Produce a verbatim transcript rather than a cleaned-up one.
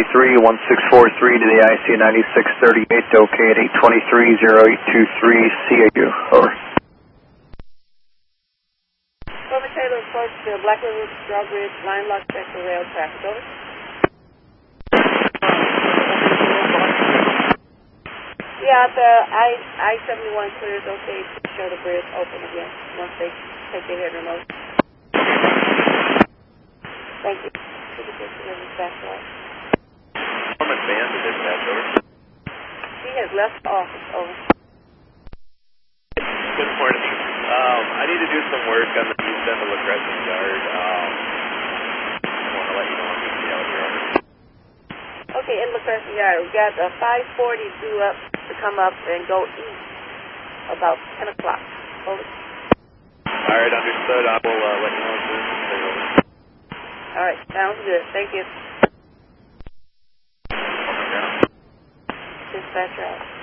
three one six four three to the I C ninety-six thirty-eight, OK at eight twenty-three, zero eight two three, C A U, over. Over Taylor, approach to Black River Drawbridge, line lock, check for rail traffic, over. Yeah, the I seventy-one clears, okay to show the bridge open again once they take their head remote. Thank you. To the dispatch dispatch. Norman Band to dispatch, over. He has left the office, over. Good morning. Um, I need to do some work on the east end of La Crescent Yard. Um, I want to let you know I'm going to be out here, over. Okay, in La Crescent Yard, we got a five forty due up to come up and go east about ten o'clock. Over. All right, understood. I will uh, let you know as soon as it's over. All right, sounds good. Thank you. Dispatcher out.